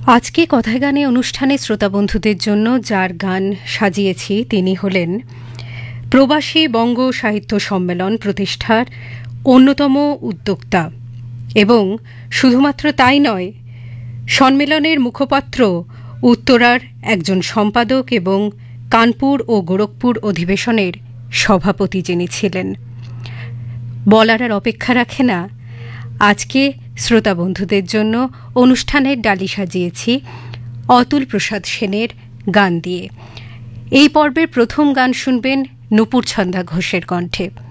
আজকে কথায় গানে অনুষ্ঠানে শ্রোতা বন্ধুদের জন্য যার গান সাজিয়েছি তিনি হলেন প্রবাসী বঙ্গ সাহিত্য সম্মেলন প্রতিষ্ঠার অন্যতম উদ্যোক্তা এবং শুধুমাত্র তাই নয়, সম্মেলনের মুখপাত্র উত্তরার একজন সম্পাদক এবং কানপুর ও গোরখপুর অধিবেশনের সভাপতি যিনি ছিলেন। বলার আর অপেক্ষা রাখে না, আজকে শ্রোতা বন্ধুদের জন্য অনুষ্ঠানের ডালি সাজিয়েছি অতুল প্রসাদ সেনের গান দিয়ে। এই পর্বের প্রথম গান শুনবেন নূপুর ছন্দা ঘোষের কণ্ঠে।